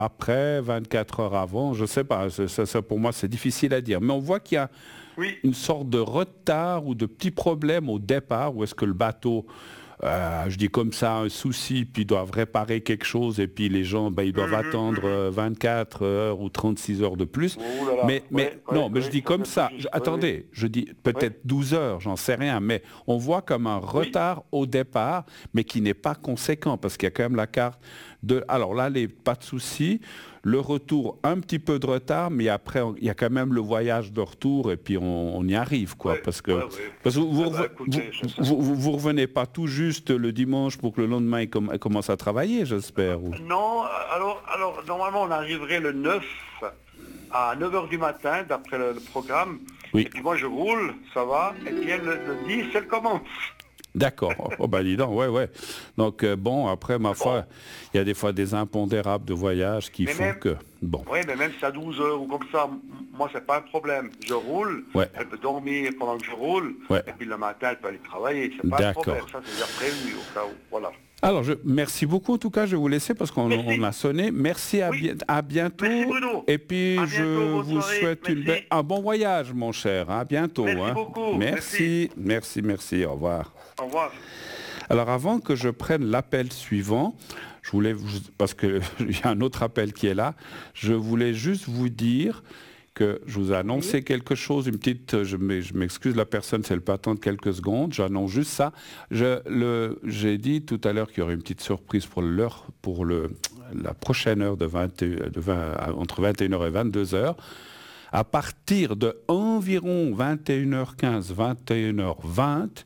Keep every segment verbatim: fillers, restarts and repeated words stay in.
après, vingt-quatre heures avant, je ne sais pas, ça, ça, ça, pour moi c'est difficile à dire. Mais on voit qu'il y a Oui. une sorte de retard ou de petits problèmes au départ, où est-ce que le bateau, euh, je dis comme ça, un souci, puis ils doivent réparer quelque chose, et puis les gens, ben, ils doivent Mhm, attendre mhm. euh, vingt-quatre heures ou trente-six heures de plus. Oh là là. Mais, mais Ouais, non, ouais, mais je ouais, dis ça comme c'est tout ça. Je- juste. Oui, oui. attendez, je dis peut-être douze heures, j'en sais rien, mais on voit comme un Oui. retard au départ, mais qui n'est pas conséquent, parce qu'il y a quand même la carte de... Alors là, les, pas de souci. Le retour, un petit peu de retard, mais après, on- il y a quand même le voyage de retour, et puis on, on y arrive, quoi. Ouais, Parce que, ouais, ouais. parce que vous, Eh vous, ben, écoutez, je sais. vous, vous- vous revenez pas tout juste le dimanche pour que le lendemain, il, com- il commence à travailler, j'espère. ou- Non, alors, alors normalement on arriverait le neuf à neuf heures du matin, d'après le, le programme. Oui. Et puis moi je roule, ça va. Et puis elle, le, le dix, elle commence. D'accord. Oh, bah dis donc, ouais, ouais. Donc, euh, bon, après, ma foi, il y a des fois des impondérables de voyage qui Mais font même- que... Bon, Oui, mais même si c'est à douze heures ou comme ça, m- moi c'est pas un problème. Je roule, Ouais. elle peut dormir pendant que je roule, Ouais. et puis le matin elle peut aller travailler. C'est pas un D'accord. problème, ça c'est déjà prévu au cas où. Voilà. alors, je, merci beaucoup. En tout cas, je vais vous laisser parce qu'on Merci. on a sonné. Merci, à, Oui. bien- à bientôt. Merci, Bruno. Et puis, À je bientôt, bonne vous soirée. souhaite une Merci. belle- un bon voyage, mon cher. À bientôt. Merci hein. beaucoup. Merci, merci, merci. Au revoir. Au revoir. Alors, avant que je prenne l'appel suivant, je voulais, vous- parce qu'il y a un autre appel qui est là, je voulais juste vous dire que je vous ai annoncé quelque chose, une petite, je m'ex- je m'excuse, la personne, si elle peut attendre quelques secondes, j'annonce juste ça. Je, le, j'ai dit tout à l'heure qu'il y aurait une petite surprise pour l'heure, pour le, la prochaine heure de vingt, et- de vingt, entre vingt et une heures et vingt-deux heures. À partir de environ vingt et une heures quinze, vingt et une heures vingt,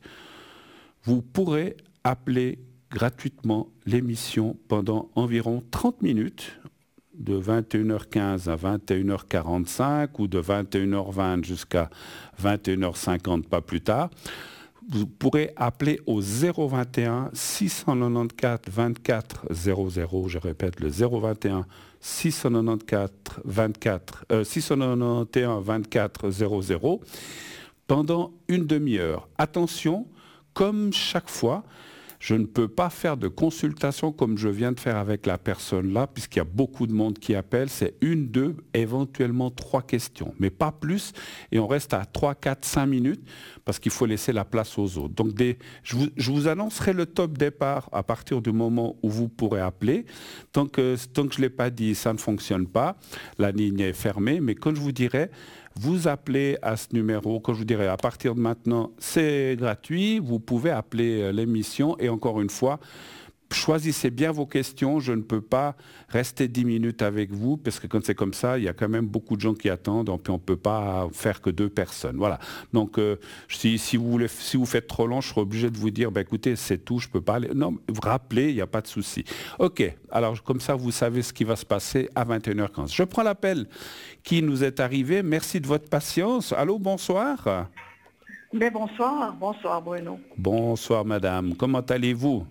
vous pourrez appeler gratuitement l'émission pendant environ trente minutes, de vingt et une heures quinze à vingt et une heures quarante-cinq ou de vingt et une heures vingt jusqu'à vingt et une heures cinquante, pas plus tard. Vous pourrez appeler au zéro vingt et un six cent quatre-vingt-quatorze vingt-quatre zéro zéro, je répète le zéro vingt et un six cent quatre-vingt-quatorze vingt-quatre, euh, six cent quatre-vingt-onze vingt-quatre zéro zéro pendant une demi-heure. Attention, comme chaque fois, je ne peux pas faire de consultation comme je viens de faire avec la personne là, puisqu'il y a beaucoup de monde qui appelle. C'est une, deux, éventuellement trois questions, mais pas plus. Et on reste à trois, quatre, cinq minutes parce qu'il faut laisser la place aux autres. Donc, des, je, vous, je vous annoncerai le top départ à partir du moment où vous pourrez appeler. Tant que, tant que je ne l'ai pas dit, ça ne fonctionne pas. La ligne est fermée, mais quand je vous dirai, vous appelez à ce numéro, quand je vous dirai à partir de maintenant, c'est gratuit, vous pouvez appeler euh, l'émission et encore une fois, choisissez bien vos questions, je ne peux pas rester dix minutes avec vous parce que quand c'est comme ça, il y a quand même beaucoup de gens qui attendent et puis on ne peut pas faire que deux personnes. Voilà. Donc euh, si, si, vous voulez, si vous faites trop long, je serai obligé de vous dire, bah, écoutez, c'est tout, je ne peux pas aller. Non, vous rappelez, il n'y a pas de souci. Ok, alors comme ça, vous savez ce qui va se passer à vingt et une heures quinze. Je prends l'appel qui nous est arrivé. Merci de votre patience. Allô, bonsoir. Mais bonsoir, bonsoir Bruno. Bonsoir madame, comment allez-vous?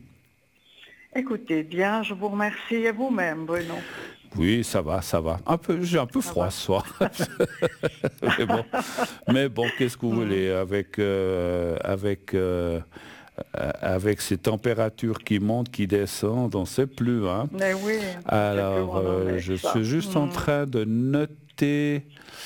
Écoutez, bien, je vous remercie et vous-même Bruno. Oui, ça va, ça va. Un peu, j'ai un peu froid ce soir. mais bon, mais bon, qu'est-ce que vous voulez avec euh, avec euh, avec ces températures qui montent, qui descendent, on ne sait plus, hein. Mais oui. Alors, euh, je ça. suis juste en Mm. train de noter.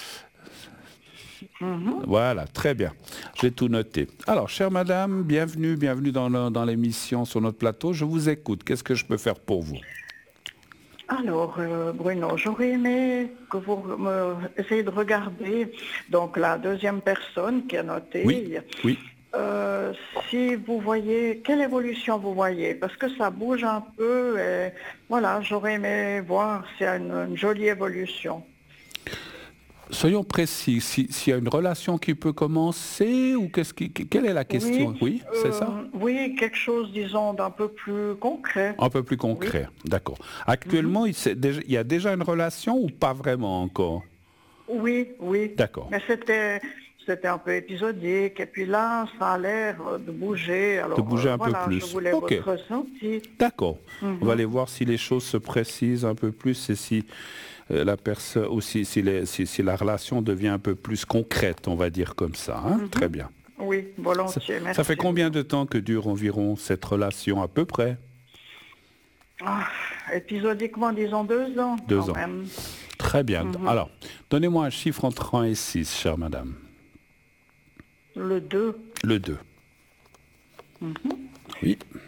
Mhm. Voilà, très bien. J'ai tout noté. Alors, chère madame, bienvenue, bienvenue dans, le- dans l'émission sur notre plateau. Je vous écoute. Qu'est-ce que je peux faire pour vous? Alors, euh, Bruno, j'aurais aimé que vous me essayez de regarder donc la deuxième personne qui a noté. Oui, oui. Euh, si vous voyez, quelle évolution vous voyez? Parce que ça bouge un peu et voilà, j'aurais aimé voir s'il y a une, une jolie évolution. Soyons précis. Si- S'il y a une relation qui peut commencer ou qu'est-ce qui, quelle est la question? Oui, c'est euh, ça? Oui, quelque chose, disons, d'un peu plus concret. Un peu plus concret. D'accord. Actuellement, il, s'est déjà- il y a déjà une relation ou pas vraiment encore? Oui, oui. D'accord. Mais c'était, c'était un peu épisodique. Et puis là, ça a l'air de bouger. Alors, De bouger euh, un peu voilà, plus. je voulais Ok. votre ressenti. D'accord. Mhm. On va aller voir si les choses se précisent un peu plus et si euh, la personne aussi si, les- si- si la relation devient un peu plus concrète, on va dire comme ça. Hein. Mhm. Très bien. Oui, Ça, volontiers. Merci. ça fait combien de temps que dure environ cette relation à peu près? Ah, épisodiquement, disons deux ans. Deux quand ans. Même. Très bien. Mhm. Alors, donnez-moi un chiffre entre un et six, chère madame. Le deux. Le deux. Oui.